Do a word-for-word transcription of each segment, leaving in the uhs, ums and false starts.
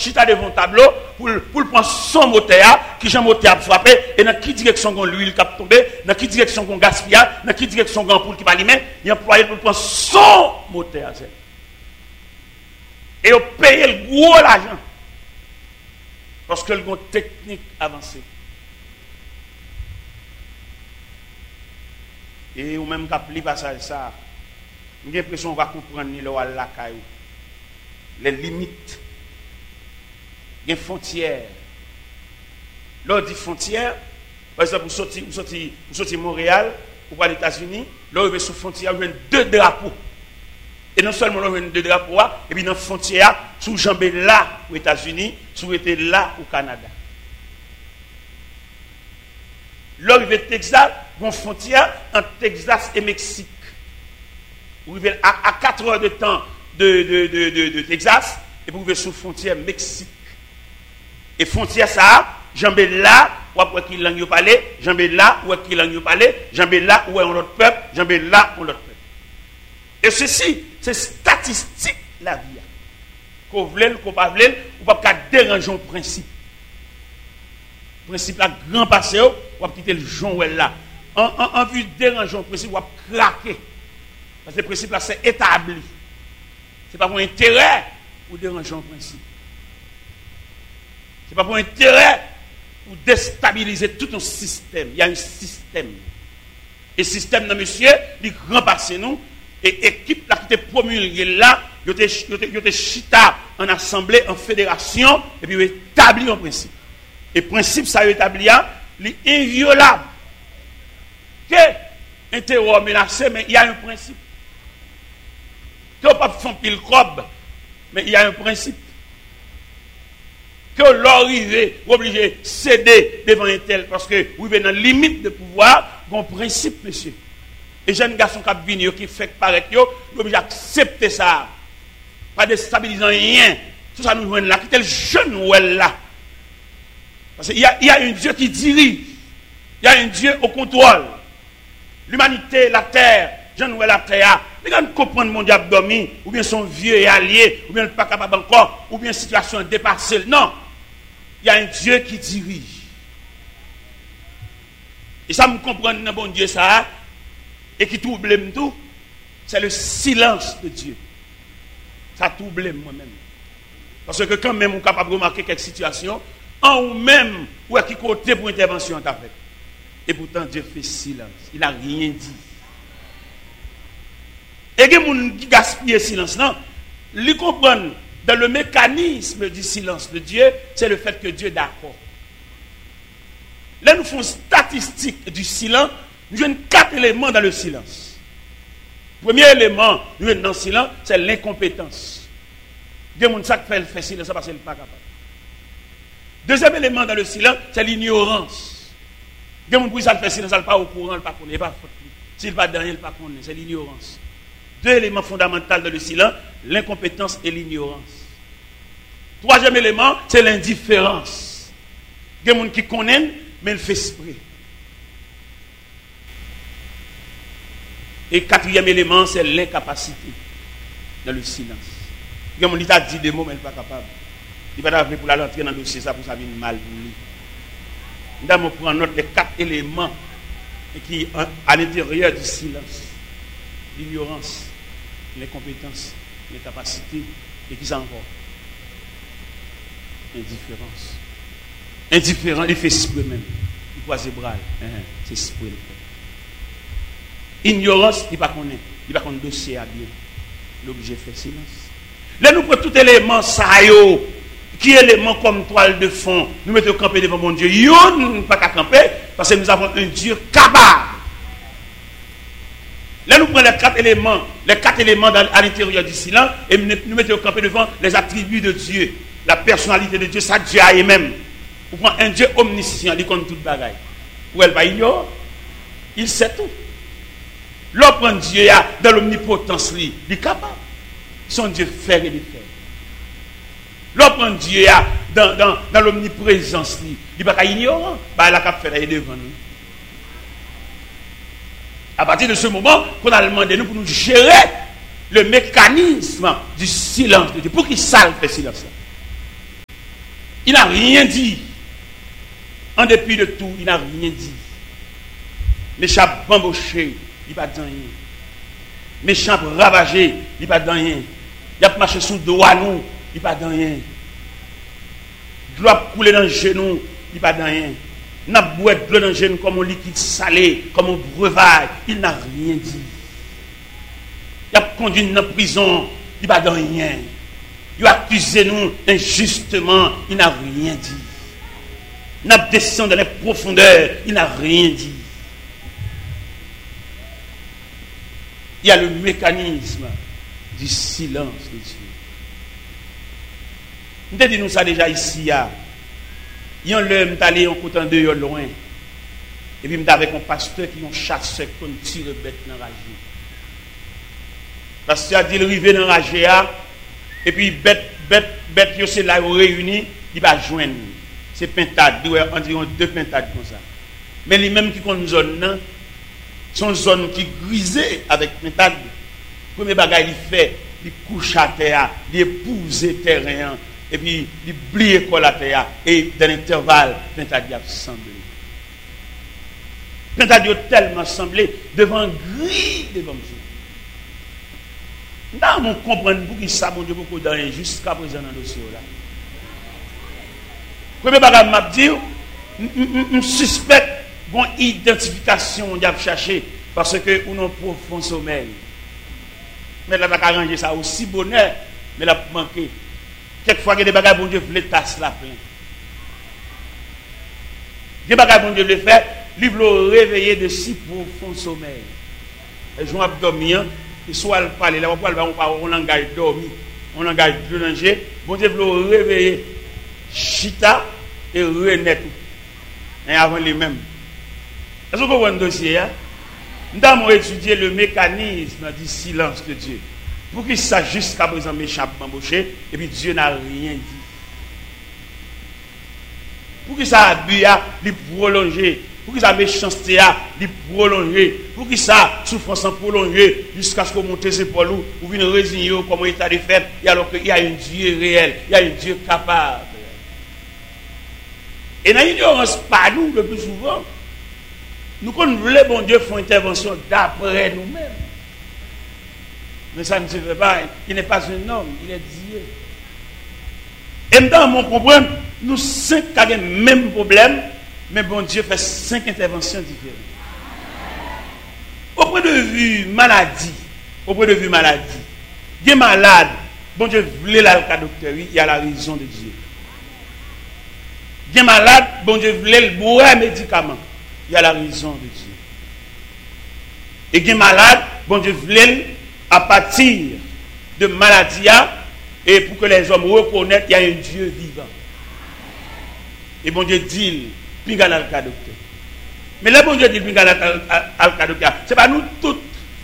chita devant tableau pour pour prendre son moteur qui Jean moteur frapper et dans qui direction gon l'huile qui tomber, dans qui direction gon gaspillage, dans qui direction gon ampoule qui va allumer, il employé pour prendre son moteur. Et on paye le gros l'argent parce que le gon technique avancée. Et ou même cap li passage ça, j'ai l'impression qu'on va comprendre ni le la caillou. Les limites, les frontières. Lors dit frontières, par exemple, vous sortez, vous sortez, vous sortez Montréal, ou aux États-Unis, là vous avez sous frontière, vous avez deux drapeaux. Et non seulement vous avez deux drapeaux, et puis dans la frontière, sous jambé là aux États-Unis, sous été là au Canada. Là vous avez Texas, une frontière entre Texas et Mexique. Vous avez à, à quatre heures de temps de, de, de, de, de Texas, et vous avez sous frontière Mexique. Et frontière ça, jambé là, ou après qui langue yo parler, jambé là, ou qui langue yo parler, jambé là, ou un autre peuple, jambé là, ou l'autre peuple. Et ceci, c'est statistique la vie. Qu'on vle, qu'on pas vle, ou pas qu'à déranger le principe. Le principe là, grand passé, ou pas quitter le jonc là. En, en, en vue de déranger le principe, ou pas craquer. Parce que le principe là, c'est établi. Ce n'est pas pour intérêt pour déranger le principe. Ce n'est pas pour intérêt pour déstabiliser tout un système. Il y a un système. Et le système, non, monsieur, il remplace nous. Et l'équipe qui était promulguée là, il était chita en assemblée, en fédération, et puis il établit un principe. Et le principe, ça établi, il est inviolable. Que un terror menacé, mais il y a un principe. Que on ne peut pas faire pile crobe, mais il y a un principe. Que l'arrivée, vous obligé de céder devant un tel, parce que vous êtes dans la limite de pouvoir, il y a un principe, monsieur. Et jeunes garçons qui viennent, qui font paraître, ils sont obligés d'accepter ça. Pas déstabilisant rien. Tout ça nous joue là. Qui est le jeune ou elle là? Parce qu'il y a, il y a un Dieu qui dirige. Il y a un Dieu au contrôle. L'humanité, la terre, jeune ou la terre. Les gens comprennent mon diable dormi, ou bien son vieux et allié, ou bien pas capable encore, ou bien situation dépassée. Non. Il y a un Dieu qui dirige. Et ça me comprend, bon Dieu, ça. Et qui trouble tout, c'est le silence de Dieu. Ça trouble moi-même. Parce que quand même on est capable de remarquer quelques situations, en ou même, ou à qui côté pour intervention t'as fait. Et pourtant Dieu fait silence. Il n'a rien dit. Et les gens qui gaspillent le silence, non, ils comprennent dans le mécanisme du silence de Dieu, c'est le fait que Dieu est d'accord. Là, nous faisons statistique du silence. Nous avons quatre éléments dans le silence. Le premier élément, nous avons dans le silence, c'est l'incompétence. Il y a des gens qui font silence parce qu'ils ne sont pas capables. Deuxième élément dans le silence, c'est l'ignorance. Il y a des gens qui font silence, ils ne sont pas au courant, ils ne sont pas connus, pas faute. S'ils ne sont pas dans, ils ne sont pas connus, c'est l'ignorance. Deux éléments fondamentaux dans le silence, l'incompétence et l'ignorance. Troisième élément, c'est l'indifférence. Il y a des gens qui connaissent, mais ils font esprit. Et quatrième élément, c'est l'incapacité dans le silence. Il y a dit des mots, mais il n'est pas capable. Il n'est pas capable pour l'entrer dans le dossier, ça pour ça vient mal pour lui. Nous allons prendre note des quatre éléments qui sont à l'intérieur du silence. L'ignorance, l'incompétence, l'incapacité, et qui sont encore indifférence. Indifférent, il fait esprit même. Il croise les bras. C'est esprit. Ignorance, il ne pas connaît. Il ne pas connaît le dossier à bien. L'objet fait silence. Là, nous prenons tout élément, ça y est, qui est élément comme toile de fond. Nous mettons camper devant mon Dieu. Yon, nous ne pas qu'à camper, parce que nous avons un Dieu capable. Là, nous prenons les quatre éléments, les quatre éléments dans, à l'intérieur du silence, et nous, nous mettons camper devant les attributs de Dieu, la personnalité de Dieu, ça Dieu a même. Vous prenez un Dieu omniscient, il connaît toute bagaille. Ou elle va ignorer, il sait tout. L'autre prend Dieu dans l'omnipotence, il est capable. Son Dieu fait et défait. L'autre prend Dieu dans, dans, dans l'omniprésence, il n'est pas ignorant, bah, il a qu'à faire devant nous. À partir de ce moment, qu'on a demandé nous pour nous gérer le mécanisme du silence de Dieu. Pour qu'il salve le silence. Il n'a rien dit. En dépit de tout, il n'a rien dit. Méchant bamboché, il n'a pas dit rien. Méchant ravagé, il n'a pas dit rien. Il a marché sous le doigt nous, il n'a pas dit rien. Doit couler dans le genou, il n'a pas dit rien. N'a boire de l'eau dans le genou comme un liquide salé, comme un breuvage, il n'a rien dit. Il a conduit dans la prison, il n'a pas dit rien. Il a accusé nous injustement, il n'a rien dit. Il a descendu dans les profondeurs, il n'a rien dit. Il y a le mécanisme du silence de Dieu. Nous avons dit nous ça déjà ici. Il y a un homme qui est allé en côté de loin. Et puis, avec un pasteur qui est un chasseur qui tire bête dans la rage. Le pasteur a dit, il arrive dans la rage. Et puis, bête, bête, bête, c'est là où réuni, il va joindre. C'est pintade, environ deux pintades comme ça. Mais les mêmes qui ont une zone, sont zone qui grisée avec pintade. Le premier bagage, il fait, il couche à terre, il épouse le terrain. Et puis, il plie l'école à terre. Et dans l'intervalle, Pentadi a semblé. Pentadi a tellement semblé devant gris devant Dieu. Nous comprenons pour qui ça, mon Dieu, beaucoup dans jusqu'à présent dans le dossier là. Premier bagage m'a dit, je suspecte une identification qu'il a cherché parce que nous avons un profond sommeil. Mais là, on a arrangé ça aussi bonheur, mais là, manqué. Quelquefois, il y a des bagages bon Dieu voulait tasser la plein. Des bagages bon Dieu voulait faire, il voulait réveiller de si profond sommeil. Et je vais dormir, et soit le parler, là, on parle, on langage dormi, on langage prolongé. Bon Dieu voulait réveiller Chita et René tout. Et avant les mêmes. Est-ce que vous comprenez le dossier? Nous avons étudié le mécanisme du silence de Dieu. Pour qu'il sache jusqu'à présent méchant bambouché, et puis Dieu n'a rien dit. Pour qu'il ça abus, il prolonger. Pour qu'il ça méchanceté, il prolonger. Pour qu'il ça souffrance en prolonger, jusqu'à ce qu'on monte ses épaules, ou vienne résigner comme état de fait, et alors qu'il y a un Dieu réel, il y a un Dieu capable. Et dans l'ignorance, pas nous, le plus souvent, nous, quand nous voulons, bon Dieu, faire intervention d'après nous-mêmes. Mais ça ne se fait pas. Il n'est pas un homme, il est Dieu. Et maintenant, on comprend, nous cinq avons le même problème, mais bon Dieu fait cinq interventions différentes. Au point de vue maladie, au point de vue maladie, il est malade, bon Dieu voulait la docteur, il y a la raison de Dieu. Il est malade, bon Dieu voulait le boire médicament, il y a la raison de Dieu. Et il est malade, bon Dieu voulait à partir de maladie, et pour que les hommes reconnaissent qu'il y a un Dieu vivant. Et bon Dieu dit, pinga la docteur. Mais là, bon Dieu dit, pinga la docteur. Ce n'est pas nous tous.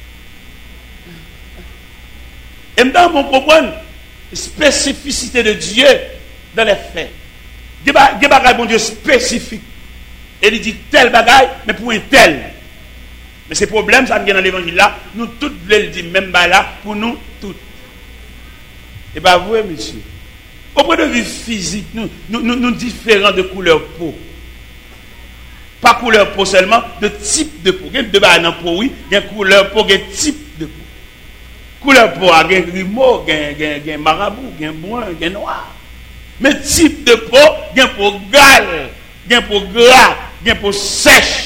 Et maintenant, on comprend la spécificité de Dieu dans les faits. Il y a des bagages, bon Dieu, spécifiques. Et il dit tel bagaille, mais pour un tel. Mais ces problèmes, ça vient dans l'évangile là, nous tous voulons le dire, même là, pour nous tous. Et bien, vous, monsieur, au point de vue physique, nous, nous, nous, nous différents de couleur peau. Pas couleur peau seulement, de type de peau. Il y a deux bagages dans peau, oui, il y a couleur peau, il y a type de peau. Couleur peau, il y a grimaud, il y a marabout, il y a brun, il y a noir. Mais type de peau, il y a peau gale, il y a peau gras, il y a peau sèche.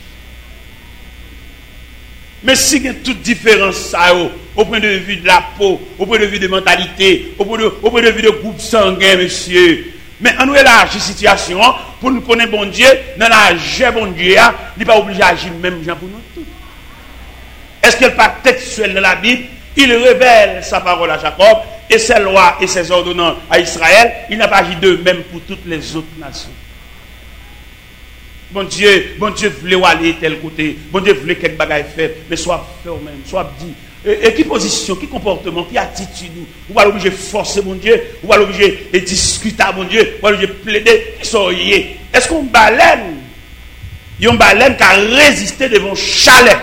Mais si il y a toute différence, ça, au point de vue de la peau, au point de vue de mentalité, au point de, au point de vue de groupe sanguin, monsieur. Mais on nous élargit la situation pour nous connaître bon Dieu, dans la jeu bon Dieu, il n'est pas obligé d'agir même gens pour nous tous. Est-ce qu'il n'est pas textuel dans la Bible? Il révèle sa parole à Jacob et ses lois et ses ordonnances à Israël. Il n'a pas agi de même pour toutes les autres nations. Bon Dieu, bon Dieu voulait aller tel côté, bon Dieu voulait quelque bagaille faire, mais soit fait au même, soit dit. Et, et qui position, qui comportement, qui attitude, ou va l'obliger de forcer mon Dieu, ou va l'obliger de discuter à mon Dieu, ou va l'obliger de plaider, qui sont liés. Est-ce qu'on baleine? Il y a une baleine qui a résisté devant chalet.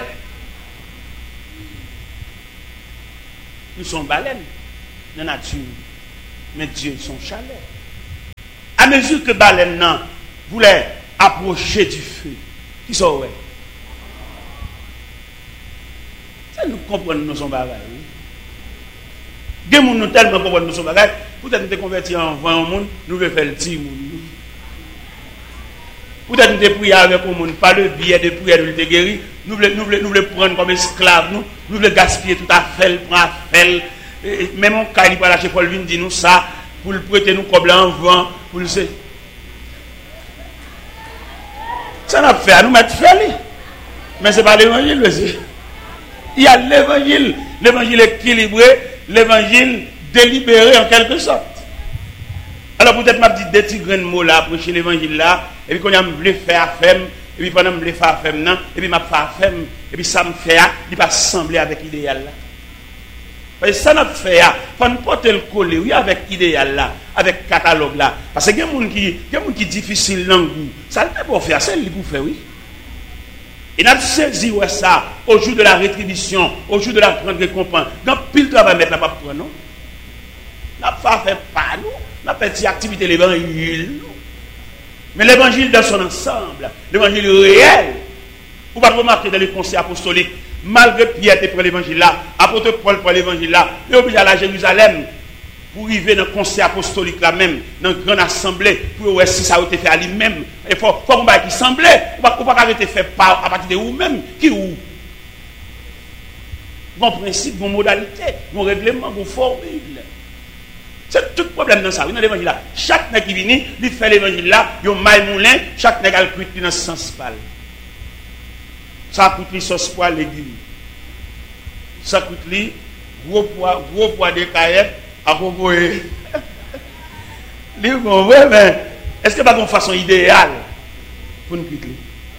Nous sommes baleines dans la nature, mais Dieu son chalet. À mesure que baleine nan voulait approcher du feu, qui sont ouais. Ça nous comprenons nous son bagage. Des gens nous tellement comprennent nous son bagage, peut-être nous convertis en vingt monde, nous voulons faire le petit monde. Peut-être nous prier avec le monde, pas le billet de prière de le guérir, nous voulons nous voulons nous voulons prendre comme esclaves, nous nous voulons gaspiller tout à fait, prendre à faire. Même on caille pas lâcher Paul vient dit nous ça pour le prêter nous comme en vent pour le ça n'a fait à nous mettre faire. Mais c'est pas l'évangile aussi. Il y a l'évangile, l'évangile équilibré, l'évangile délibéré en quelque sorte. Alors peut-être m'a dit des petits grains de mots là pour prêcher l'évangile là et puis qu'on a me faire faire et puis pendant me faire faire non et puis m'a faire faire et puis ça me fait il pas sembler avec l'idéal là. Parce que ça n'a fait faut ne porter le coller oui avec idéal là, avec catalogue là parce que il y a des gens qui il y a des gens qui difficile dans le goût. Ça ne peut pas faire, c'est lui pour faire oui. Et n'a saisi ouais ça au jour de la rétribution, au jour de la grande récompense. Dans pile travail mettre la pas pour non. N'a pas fait pas nous, n'a pas fait activité l'évangile. Mais l'évangile dans son ensemble, l'évangile réel. Vous pouvez remarquer dans les conseils apostoliques, malgré Pierre qui prend l'évangile là, apôtre Paul prend l'évangile là, il est obligé d'aller à Jérusalem pour arriver dans le conseil apostolique là même, dans une grande assemblée, pour voir si ça a été fait à lui-même. Il faut qu'on va qui semblait, on ne peut pas arrêter faire à partir de vous-même, qui ou. Bon principe, bon modalité, bon règlement, bon formule. C'est tout le problème dans ça, oui, dans l'évangile là. Chaque nègre qui vient, il fait l'évangile là, il y a un maille moulin, chaque nègre a le cuit dans ce sens pâle. Ça coûte lui sauce poil légumes. Ça coûte lui gros poids, gros poids de caillettes à proposer. Lui bon ouais mais est-ce que pas une façon idéale pour nous quitter?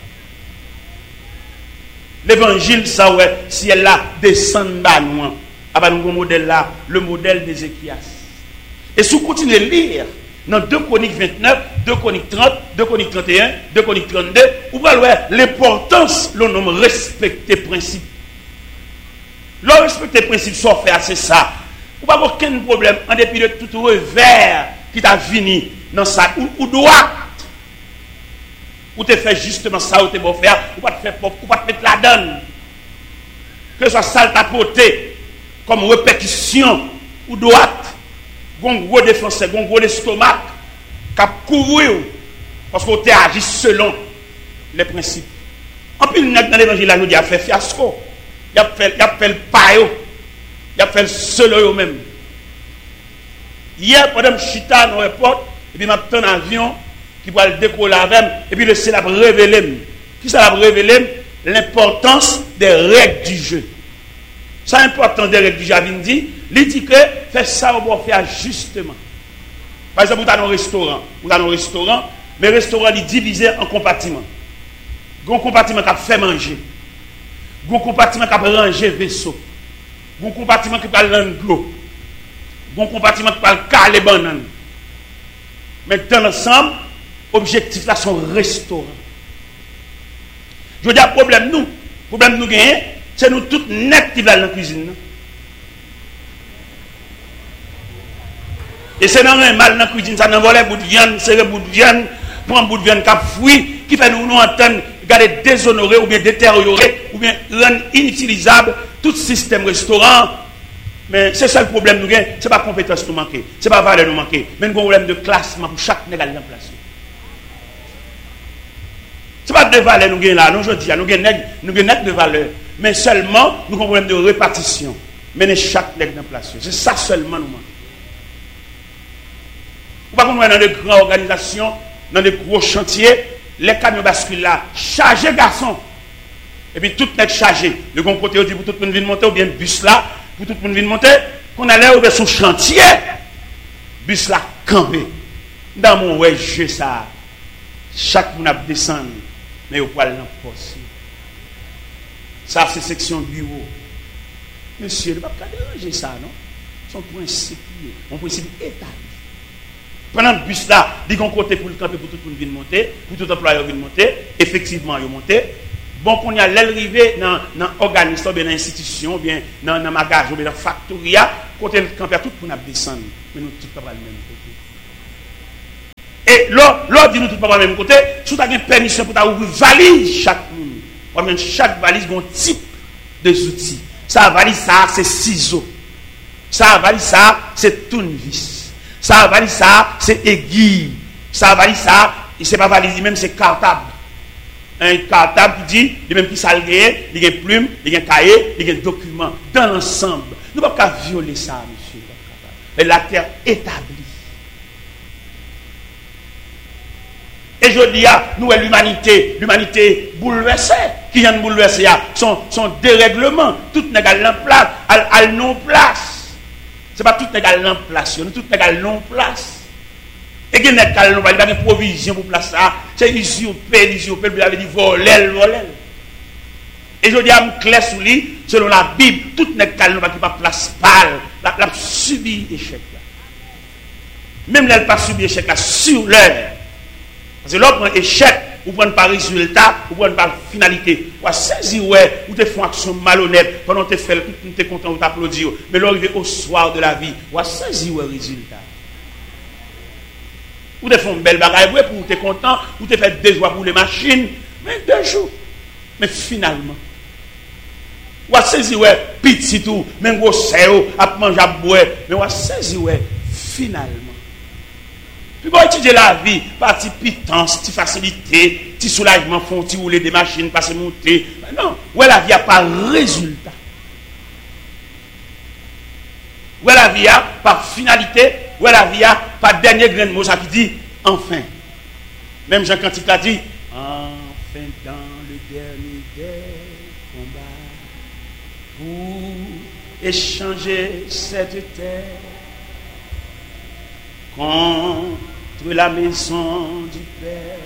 L'évangile ça ouais si elle là descend bas loin. Ah bah nous modèle là, le modèle d'Ézéchias. Et si vous continuez à lire dans deux Chroniques vingt-neuf, deux Chroniques trente, deux Chroniques trente et un, deux Chroniques trente-deux, vous voyez l'importance, le nom respecter principe. Le respecter principe, soit fait, c'est ça. Vous n'avez aucun problème en dépit de tout revers qui t'a fini dans ça, ou, ou droit. Ou te fait justement ça, ou te beau faire, ou pas te faire, ou pas te mettre la donne. Que ce soit ça t'apporter comme répétition, ou droite. Un gros défenseur, un gros estomac, qui a couru parce qu'on t'a agi selon les principes. En plus, dans l'évangile, là, nous dit, il a fait fiasco, il a fait, il a fait le paillot, il a fait le seul même. Hier, pendant que je suis dans l'aéroport, et puis je suis en avion qui va le décoller avec, et puis le ciel a révélé. Qui ça a révélé? L'importance des règles du jeu. C'est important des règles du jeu, il dit. Il dit que fait ça, on doit faire justement. Par exemple, vous avez un restaurant. Vous avez un restaurant, mais le restaurant est divisé en compartiments. Il y a un compartiment qui a fait manger. Il y a un compartiment qui a rangé vaisseau. Il y a un compartiment qui a rangé l'eau. Il y a un compartiment qui a caler banane. Mais dans l'ensemble, l'objectif là, c'est un restaurant. Je veux dire, le problème nous, le problème nous gagnons, c'est nous tous nets qui vont dans la cuisine. Et c'est dans un mal dans la cuisine, ça n'envoie les bouts de viande, c'est les bouts de viande, prend un bout de viande qui a fruit, qui fait nous nous entendre, garder déshonorer ou bien détériorer, ou bien rendre inutilisable tout système restaurant. Mais c'est ça le problème nous gagnons, ce n'est pas compétence nous manquer, ce n'est pas valeur nous manquer, mais nous avons un problème de classement pour chaque négal en place. Ce n'est pas de valeur nous gagnons là, nous je dis, nous gagnons de valeur, mais seulement nous avons un problème de répartition. Mener chaque négal en place. C'est ça seulement nous manquons. Pas qu'on est dans de grandes organisations, dans de gros chantiers, les camions basculent là, chargés garçons. Et puis tout n'est chargé. Le bon côté, on dit pour tout le monde venir monter, ou bien bus là, pour tout le monde venir monter, qu'on allait ouvrir son chantier, bus là, campé. Dans mon ouais, je ça. Chaque monde a descendu, mais au poil dans poste. Ça, c'est section bureau. Monsieur, ne va pas déranger ça, non? Son principe, un principe établi. Pendant le bus là, il y a un côté pour le camper pour tout le monde venir monter, pour tout employeur venir monter, effectivement, il monter. Bon, qu'on y a l'arrivée dans l'organisme, dans l'institution, bien dans le magasin, dans la factoria, côté le camper, tout le monde a descendu. Mais nous, tout le monde a le même côté. Et Et l'ordre dit nous tout pas même côté, si tu as une permission pour ouvrir valise chaque monde. Ou même chaque valise a un type de outils. Ça valise ça, c'est ciseaux. Ça valise ça, c'est tournevis. Ça valise ça, c'est aiguille. Ça valise ça, c'est pas valise même, c'est cartable. Un cartable qui dit, il même qui s'algué, il y a une plume, il y a un cahier, il y a un document. Dans l'ensemble. Nous ne pouvons pas violer ça, monsieur. Mais la terre établie. Et je dis à nous, l'humanité, l'humanité bouleversée, qui vient de bouleverser, son, son dérèglement, tout n'est qu'à place, à non place. Ce n'est pas tout n'est qu'à non place, tout n'est qu'à non place. Et qui n'est qu'à non place, il y a des provisions pour place ça, c'est usurpé, usurpé, il avait dit voler, voler. Et je dis à me clair sous lui, selon la Bible, tout n'est qu'à non place, qui pas place pâle, la, la subi échec là. Même là, elle pas subi échec là, sur l'heure. Parce que l'autre prend échec, ou prend pas résultat, ou prend pas finalité. Ou saisir, ouais, ou te font action malhonnête, pendant que tu fais, tu es content, ou t'applaudis. Mais l'arrivée au soir de la vie, ou saisir, ouais, résultat. Ou te font une belle bagaille, ouais, pour te content, ou te fait deux jours pour les machines, mais deux jours. Mais finalement, ou saisir, ouais, petit tout, même gros séo, à manger, à boire, mais ou saisir, ouais, finalement. Puis pour étudier la vie, par petite pitance, petite facilité, petit soulagement, font petit rouler des machines, passer monter. Non, ouais la vie a pas résultat. Ouais la vie a pas finalité, ouais la vie a pas dernier grain de mot, ça qui dit enfin. Même Jean Cantique a dit enfin dans le dernier des combats pour échanger cette terre contre la maison du Père,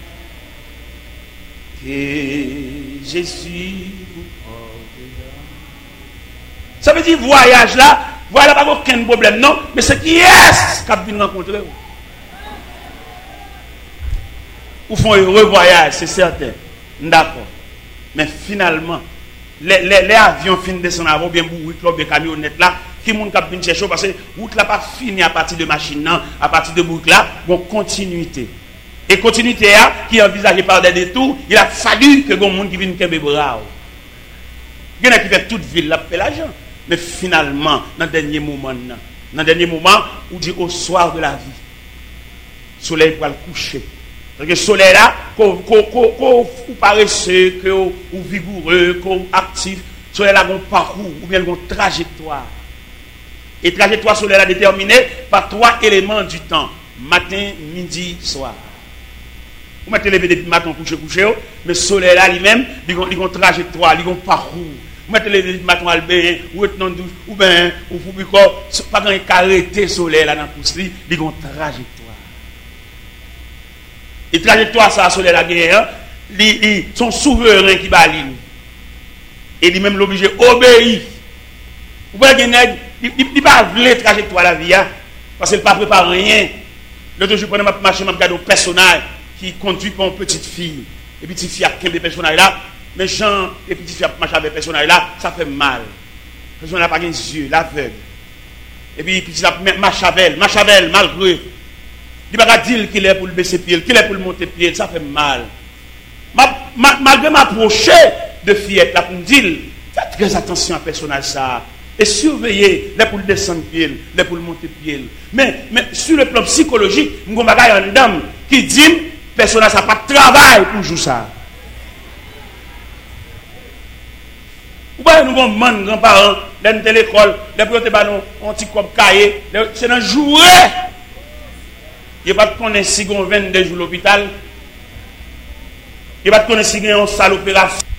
que Jésus vous portera. Ça veut dire voyage là, voilà pas aucun problème, non, mais c'est qui est-ce qu'a venu rencontrer vous? Ou font un heureux voyage, c'est certain, d'accord. Mais finalement, les, les, les avions finissent de descendre avant, bien bourrés, club de camionnettes là, qui monde qui vient chercher parce que route là pas fini à partir de machine non, à partir de boucle là, bon continuité. Et continuité là qui est envisagée par des détours, il a fallu que gon monde qui vienne kembe bras. Il y en a qui fait toute ville là fait l'argent, mais finalement dans dernier moment dans dans dernier moment où dit au soir de la vie. Soleil va le coucher. Parce que soleil là qu'on qu'on qu'on paresseux, que ou vigoureux, qu'on actif, soleil là un parcours ou bien une trajectoire. Et trajectoire solaire est déterminée par trois éléments du temps. Matin, midi, soir. Vous mettez lever depuis matin, coucher, coucher, mais le soleil là lui-même, il a une trajectoire, il a un parcours. Vous mettez lever depuis matin, ou retenant douche, ou bien, ou vous pouvez pas quand il arrêté le soleil là dans le pouce, il a une trajectoire. Et trajectoire, ça, le soleil là, ils sont souverains qui balinent. Et lui-même l'obligé d'obéir. Vous voyez, il ne pas voulu trajectoire la vie, parce qu'il ne peut pas rien. L'autre jour, je prends ma marché, je regarde un personnage qui conduit par une petite fille. Et petite fille a quinze personnages là, mais Jean et petite fille a marché avec personnage là, ça fait mal. Le personnage n'a pas les yeux, l'aveugle. Et puis petite fille a marché avec elle, marche avec elle, malgré. Il ne peut pas dire qu'il est pour le baisser pied, qu'il est pour le monter pied, ça fait mal. Malgré m'approcher de fillette là pour me dire, faites très attention à personnage ça. Et surveiller les pour le descendre pied, les pour le monter pied. Mais, mais sur le plan psychologique, nous avons une dame qui dit personnage n'a pas de travail pour jouer ça. Vous voyez, nous avons des grands-parents, dans l'école, les protés, on petit comme cahier, c'est un jouet. Il n'y a pas de connaître si on vingt-deux jours à l'hôpital. Il n'y a pas de connaître si on a une salle opération.